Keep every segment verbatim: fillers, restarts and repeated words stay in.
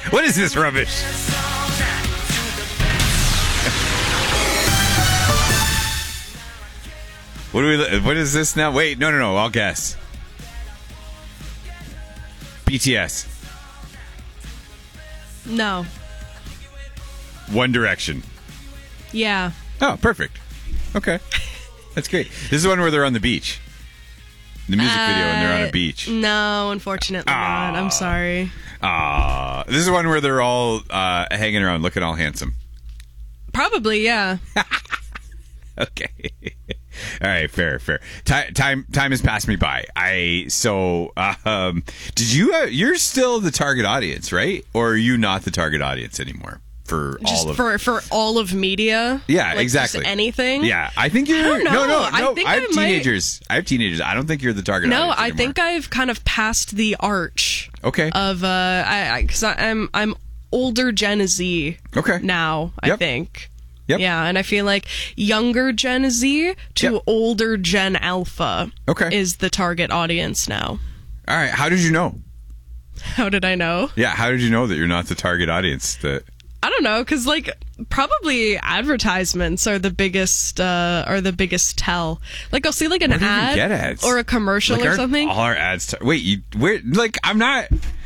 What is this rubbish? What do we? What is this now? Wait, no, no, no. I'll guess. B T S. No. One Direction. Yeah. Oh, perfect. Okay. That's great. This is one where they're on the beach. The music uh, video and they're on a beach. No, unfortunately Aww. not. I'm sorry. Ah, this is one where they're all uh, hanging around looking all handsome. Probably, yeah. Okay. All right, fair, fair. Time, time, time has passed me by. I so uh, um, did you? Uh, you're still the target audience, right? Or are you not the target audience anymore for just all of for for all of media? Yeah, like exactly. Just anything? Yeah, I think you're. I don't know. No, no, no. I, think I have I might... teenagers. I have teenagers. I don't think you're the target. No, audience I anymore. think I've kind of passed the arch. Okay. Of uh, I because I'm I'm older Gen Z. Okay. Now I Yep. think. Yep. Yeah, and I feel like younger Gen Z to Yep. older Gen Alpha Okay. is the target audience now. All right. How did you know? How did I know? Yeah. How did you know that you're not the target audience? That I don't know, because like probably advertisements are the biggest uh, are the biggest tell. Like I'll see like an Where do you even ad get ads? or a commercial like or our- something. All our ads. Tar- Wait, you where? Like I'm not.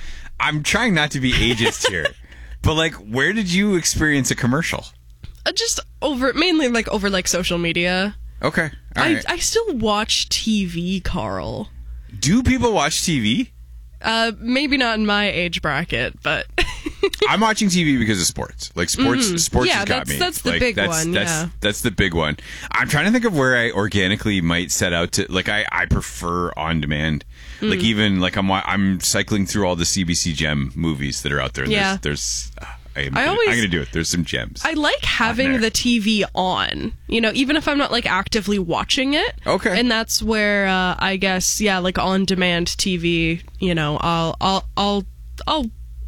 I'm trying not to be ageist here, but like, where did you experience a commercial? Uh, just over mainly like over like social media. Okay. All I right. I still watch T V, Carl. Do people watch T V? Uh, maybe not in my age bracket, but I'm watching T V because of sports. Like sports, Mhm. sports Yeah, has got that's- me. that's the like, big that's, one, That's, yeah. that's the big one. I'm trying to think of where I organically might set out to. Like I, I prefer on demand. Mm. Like even like I'm, wa- I'm cycling through all the C B C Gem movies that are out there. And Yeah. There's, there's uh, I am I gonna, always- I'm gonna do it. There's some gems. I like having there. the T V on, you know, even if I'm not like actively watching it. Okay. And that's where uh, I guess, yeah, like on demand T V, you know, I'll, I'll, I'll, I'll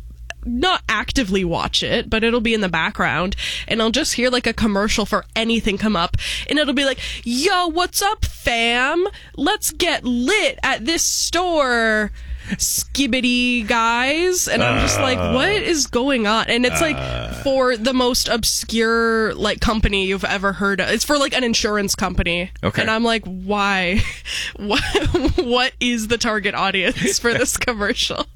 not actively watch it, but it'll be in the background and I'll just hear like a commercial for anything come up and it'll be like, yo, what's up, fam? Let's get lit at this store. Skibbity guys, and I'm just like, what is going on? And it's like for the most obscure like company you've ever heard of. It's for like an insurance company. Okay. And I'm like, why? what what is the target audience for this commercial?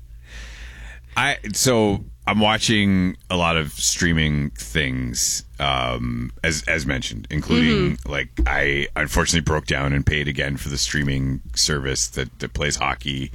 I so I'm watching a lot of streaming things, um, as as mentioned, including Mm-hmm. like I unfortunately broke down and paid again for the streaming service that, that plays hockey,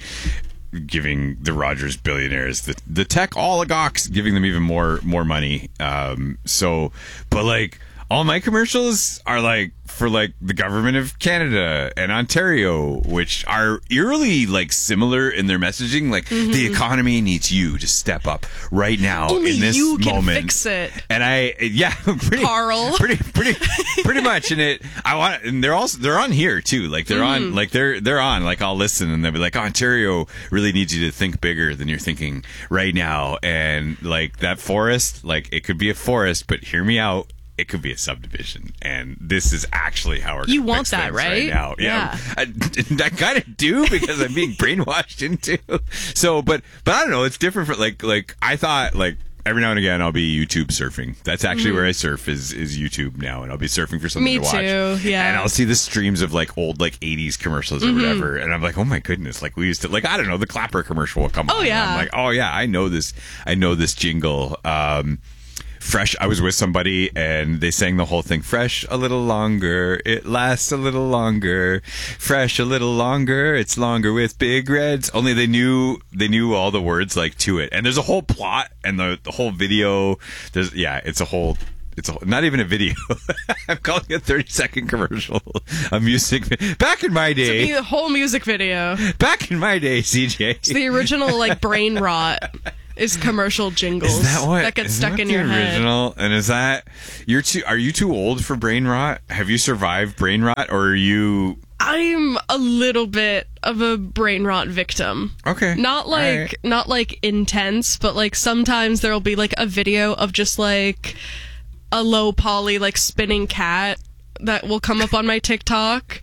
giving the Rogers billionaires, the the tech oligarchs, giving them even more more money. Um, so, but like all my commercials are like for like the government of Canada and Ontario, which are eerily like similar in their messaging. Like Mm-hmm. the economy needs you to step up right now Only in this you can moment. fix it. And I, yeah, pretty, Carl. pretty, pretty, pretty much. And it, I want, and they're also they're on here too. Like they're Mm-hmm. on, like they're they're on. Like I'll listen, and they'll be like, Ontario really needs you to think bigger than you're thinking right now. And like that forest, like it could be a forest, but hear me out. It could be a subdivision, and this is actually how we're You gonna want fix that, things right? now. Yeah, I, I kind of do because I'm being brainwashed into. So, but but I don't know. It's different for like like I thought like. Every now and again, I'll be YouTube surfing. That's actually Mm-hmm. where I surf is is YouTube now, and I'll be surfing for something Me to watch. too, yeah. And I'll see the streams of like old like eighties commercials or Mm-hmm. whatever, and I'm like, oh my goodness, like we used to like I don't know the Clapper commercial will come on. Oh, and yeah. I'm like, oh yeah, I know this. I know this jingle. Um, Fresh. I was with somebody and they sang the whole thing. Fresh a little longer, it lasts a little longer. Fresh a little longer, it's longer with big reds. Only they knew they knew all the words like to it. And there's a whole plot and the the whole video. There's yeah, it's a whole. It's a, not even a video. I'm calling it a thirty second commercial. A music. vi- Back in my day. The whole music video. Back in my day, C J. It's the original like brain rot. Is commercial jingles Is that what that gets is stuck that in the your head. original? And is that you're too? Are you too old for brain rot? Have you survived brain rot, or are you? I'm a little bit of a brain rot victim. Okay, Not like All right. not like intense, but like sometimes there'll be like a video of just like a low poly like spinning cat that will come up on my TikTok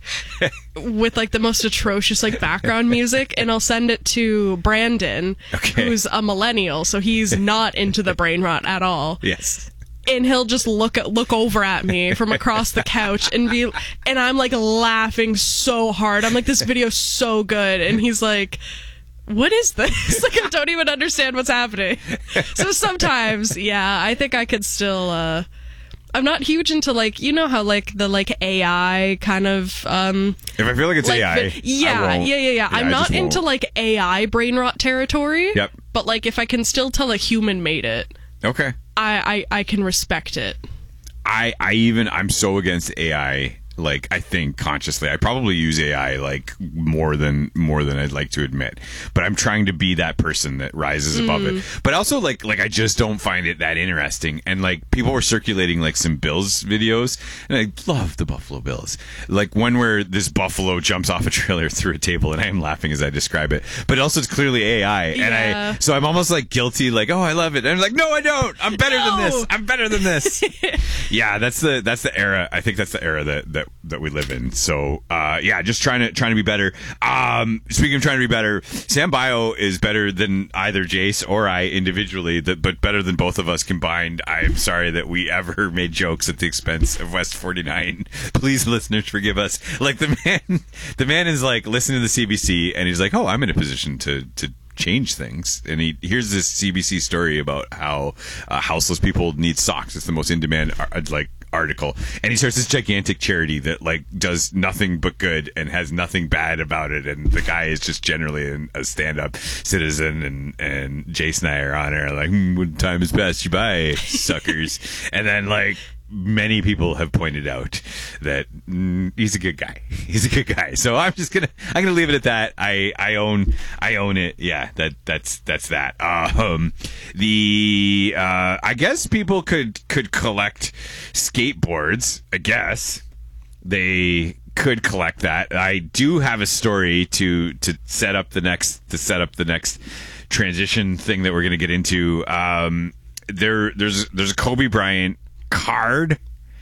with like the most atrocious like background music, and I'll send it to Brandon, Okay. who's a millennial, so he's not into the brain rot at all. Yes. And he'll just look at, look over at me from across the couch and be, and I'm like laughing so hard. I'm like, this video's so good, and he's like, what is this? Like, I don't even understand what's happening. So sometimes, yeah, I think I could still, uh, I'm not huge into, like, you know how, like, the, like, A I kind of, um... If I feel like it's like, A I, vi- yeah, I won't. yeah, yeah, yeah. I'm I not just into, won't. like, A I brain rot territory. Yep. But, like, if I can still tell a human made it, Okay. I, I, I can respect it. I, I even, I'm so against A I. Like, I think consciously, I probably use A I like more than more than I'd like to admit. But I'm trying to be that person that rises above Mm. it. But also, like, like I just don't find it that interesting. And like, people were circulating like some Bills videos, and I love the Buffalo Bills. Like one where this buffalo jumps off a trailer through a table, and I am laughing as I describe it. But also, it's clearly A I, and Yeah. I so I'm almost like guilty, like, oh, I love it. And I'm like, no, I don't. I'm better than No. this. I'm better than this. Yeah, that's the that's the era. I think that's the era that that that we live in. So uh yeah, just trying to trying to be better. Um speaking of trying to be better, Sam Bio is better than either Jace or I individually, that but better than both of us combined. I'm sorry that we ever made jokes at the expense of West forty-nine. Please, listeners, forgive us. Like, the man the man is like listening to the C B C, and he's like, oh, I'm in a position to to change things, and he here's this C B C story about how uh, houseless people need socks. It's the most in demand uh, like article, and he starts this gigantic charity that like does nothing but good and has nothing bad about it, and the guy is just generally an, a stand-up citizen, and and Jason and I are on there like, hmm, when time has passed you by, suckers. And then like many people have pointed out that mm, he's a good guy. He's a good guy. So I'm just gonna I'm gonna leave it at that. I, I own I own it. Yeah, that that's that's that. Um, the uh, I guess people could could collect skateboards. I guess they could collect that. I do have a story to to set up the next to set up the next transition thing that we're gonna get into. Um, there there's there's a Kobe Bryant card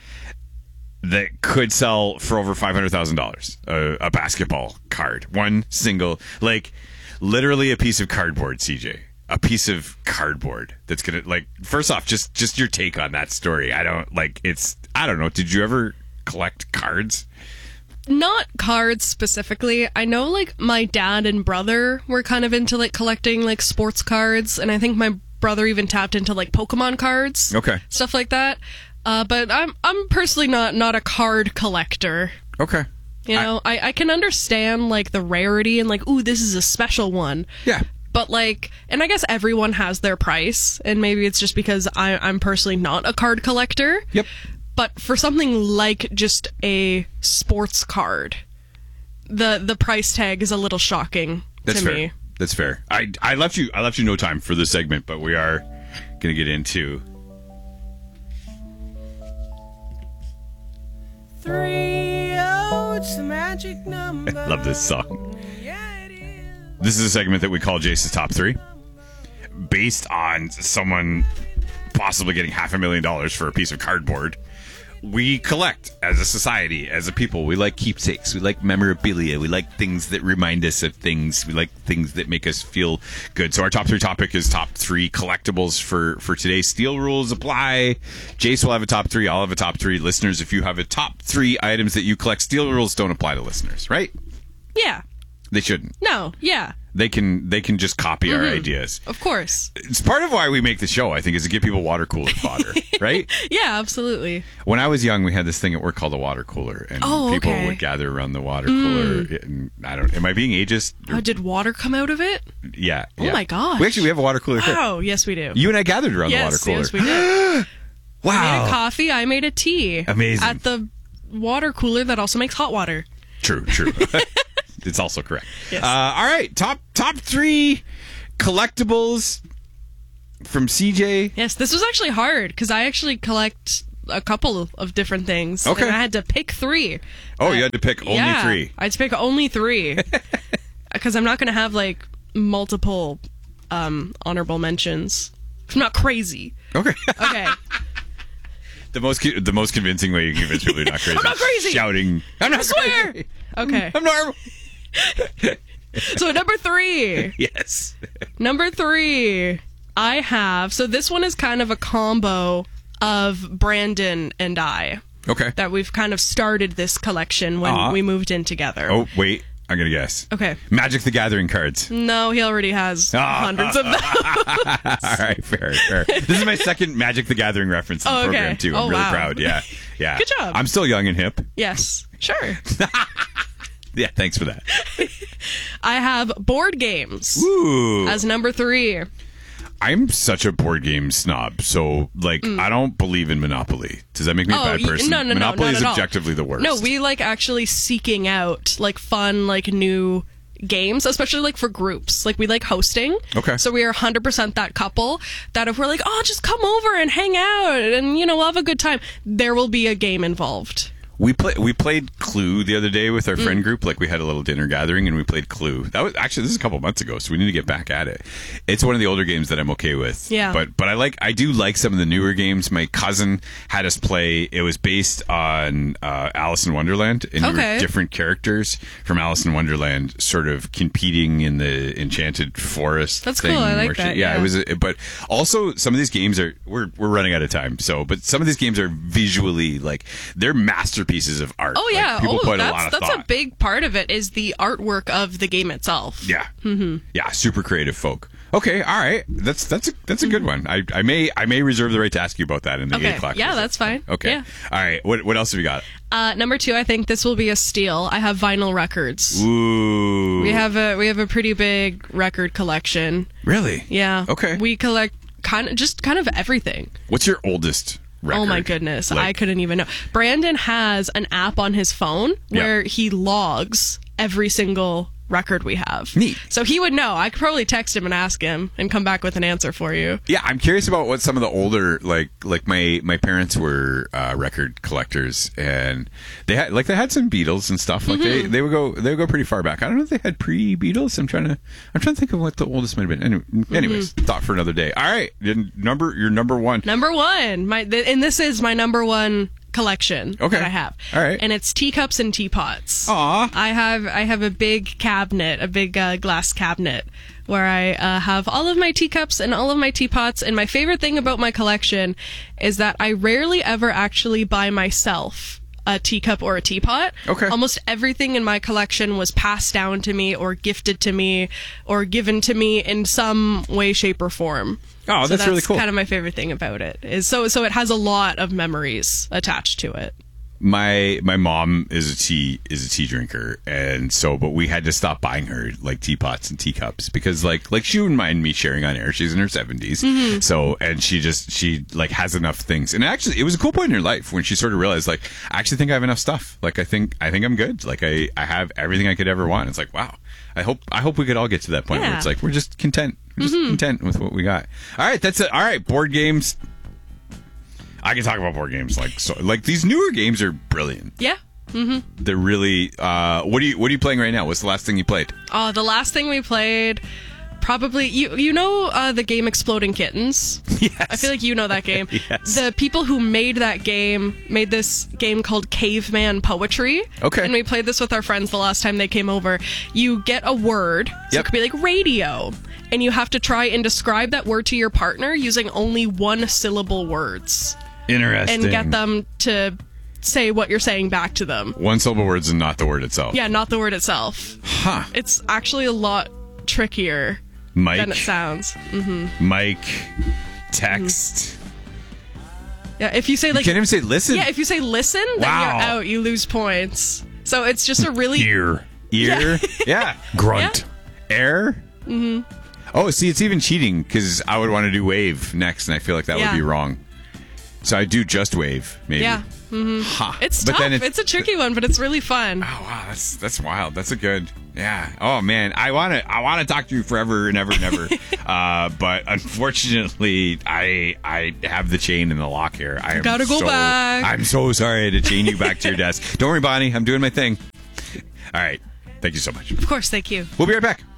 that could sell for over five hundred thousand dollars. Uh, a basketball card, one single, like literally a piece of cardboard. C J, a piece of cardboard that's gonna, like, first off, just just your take on that story. I don't like it's. I don't know. Did you ever collect cards? Not cards specifically. I know, like, my dad and brother were kind of into, like, collecting, like, sports cards, and I think my brother even tapped into, like, Pokemon cards. Okay. Stuff like that. Uh, but I'm I'm personally not, not a card collector. Okay. You know, I, I can understand, like, the rarity and, like, ooh, this is a special one. Yeah. But, like, and I guess everyone has their price, and maybe it's just because I, I'm personally not a card collector. Yep. But for something like just a sports card, the the price tag is a little shocking That's to fair. me. That's fair. I I left you I left you no time for this segment, but we are gonna get into Three, oh, it's the magic number. love this song. Yeah, it is. This is a segment that we call Jace's Top Three, based on someone possibly getting half a million dollars for a piece of cardboard. We collect as a society, as a people. We like keepsakes. We like memorabilia. We like things that remind us of things. We like things that make us feel good. So our top three topic is top three collectibles for, for today. Steel rules apply. Jace will have a top three. I'll have a top three. Listeners, if you have a top three items that you collect, steel rules don't apply to listeners, right? Yeah. They shouldn't. No. Yeah. They can they can just copy our ideas. Of course. It's part of why we make the show, I think, is to give people water cooler fodder, right? Yeah, absolutely. When I was young, we had this thing at work called a water cooler, and Oh, people okay. would gather around the water cooler. And I don't. Am I being ageist? Oh, did water come out of it? Yeah. Oh yeah. my gosh. We actually we have a water cooler here. Oh, yes, we do. You and I gathered around yes, the water cooler. yes, we did. Wow. I made a coffee. I made a tea. Amazing. At the water cooler that also makes hot water. True. True. It's also correct. Yes. Uh, all right. Top top three collectibles from C J. Yes, this was actually hard because I actually collect a couple of different things. Okay. And I had to pick three. Oh, you had to pick only yeah, three. I had to pick only three because I'm not going to have like multiple um, honorable mentions. I'm not crazy. Okay. Okay. The most co- the most convincing way you can convince people you're not crazy. I'm not crazy. Shouting. I'm not I swear. crazy. Okay. I'm normal. So number three. Yes. Number three. I have. So this one is kind of a combo of Brandon and I. Okay. That we've kind of started this collection when Uh-huh. we moved in together. Oh, wait. I'm going to guess. Okay. Magic the Gathering cards. No, he already has Ah. hundreds of them. All right, fair, fair. This is my second Magic the Gathering reference in the Oh, okay. program, too. I'm Oh, really wow. proud. Yeah. Yeah. Good job. I'm still young and hip. Yes. Sure. Yeah, thanks for that. I have board games Ooh. as number three. I'm such a board game snob, so like I don't believe in Monopoly. Does that make me a Mm. Oh, bad y- person? no, no, no, Monopoly not is at all. objectively the worst. No, we like actually seeking out like fun, like new games, especially like for groups. Like we like hosting. Okay. So we are one hundred percent that couple that if we're like, oh, just come over and hang out and, you know, we'll have a good time, there will be a game involved. We play we played Clue the other day with our Mm. friend group. Like we had a little dinner gathering and we played Clue. That was actually this is a couple months ago, so we need to get back at it. It's one of the older games that I'm okay with. Yeah. But but I like I do like some of the newer games. My cousin had us play. It was based on uh, Alice in Wonderland, and you Okay. were different characters from Alice in Wonderland, sort of competing in the enchanted forest. That's thing cool. I like where she- that, Yeah, yeah. it was. But also some of these games are we're we're running out of time. So, but some of these games are visually like they're masterpieces of art. Oh Like, yeah. people oh, put that's a lot of that's thought. a big part of it is the artwork of the game itself. Yeah. Mm-hmm. Yeah, super creative folk. Okay, all right. That's that's a that's a good one. I, I may I may reserve the right to ask you about that in the Okay. eight o'clock. Yeah, visit. that's fine. Okay. Yeah. All right. What what else have you got? Uh, number two, I think this will be a steal. I have vinyl records. Ooh. We have a we have a pretty big record collection. Really? Yeah. Okay. We collect kind of just kind of everything. What's your oldest record? Oh my goodness, I Like- couldn't even know. Brandon has an app on his phone Yeah. where he logs every single record we have. Neat. So he would know. I could probably text him and ask him and come back with an answer for you. Yeah, I'm curious about what some of the older like like my my parents were uh, record collectors, and they had like they had some Beatles and stuff. Like they, Mm-hmm. they would go they would go pretty far back. I don't know if they had pre Beatles. I'm trying to I'm trying to think of what the oldest might have been. Anyway, anyways, Mm-hmm. thought for another day. All right, your number your number one. Number one, my th- and this is my number one collection Okay. that I have. All right. And it's teacups and teapots. Aw. I have I have a big cabinet, a big uh, glass cabinet where I uh, have all of my teacups and all of my teapots. And my favorite thing about my collection is that I rarely ever actually buy myself a teacup or a teapot. Okay. Almost everything in my collection was passed down to me or gifted to me or given to me in some way, shape, or form. Oh, So that's really cool. kind of my favorite thing about it. Is so so it has a lot of memories attached to it. My my mom is a tea is a tea drinker, and so but we had to stop buying her like teapots and teacups because like like she wouldn't mind me sharing on air. She's in her seventies, Mm-hmm. so and she just she like has enough things. And actually, it was a cool point in her life when she sort of realized like I actually think I have enough stuff. Like I think I think I'm good. Like I I have everything I could ever want. It's like wow. I hope I hope we could all get to that point where Yeah. it's like we're just content. We're just Mm-hmm. content with what we got. All right, that's it. All right, board games. I can talk about board games like so like these newer games are brilliant. Yeah. They're really uh what are you what are you playing right now? What's the last thing you played? Oh, the last thing we played, probably you you know uh, the game Exploding Kittens. Yes. I feel like you know that game. Yes. The people who made that game made this game called Caveman Poetry. Okay. And we played this with our friends the last time they came over. You get a word, so Yep. it could be like radio, and you have to try and describe that word to your partner using only one syllable words Interesting. and get them to say what you're saying back to them. One syllable words and not the word itself. Yeah, not the word itself. Huh. It's actually a lot trickier Mike. than it sounds. Mike. Text. Yeah, if you say You like can't even say listen. yeah, if you say listen, then Wow. you're out. You lose points. So it's just a really Ear. Ear. Yeah. Grunt. Air. Mm-hmm. Oh, see, it's even cheating because I would want to do wave next, and I feel like that Yeah. would be wrong. So I do just wave, maybe. yeah. Ha. It's But tough. then It's, a tricky one, but it's really fun. Oh wow, that's that's wild. That's a good, yeah. Oh man, I want to I want to talk to you forever and ever and ever, uh, but unfortunately, I I have the chain in the lock here. I am Gotta go so, back. I'm so sorry to chain you back to your desk. Don't worry, Bonnie. I'm doing my thing. All right. Thank you so much. Of course, thank you. We'll be right back.